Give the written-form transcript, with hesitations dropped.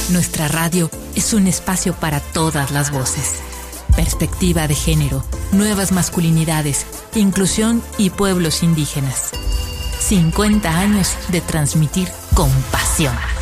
Nuestra radio es un espacio para todas las voces. Perspectiva de género, nuevas masculinidades, inclusión y pueblos indígenas. 50 años de transmitir con pasión.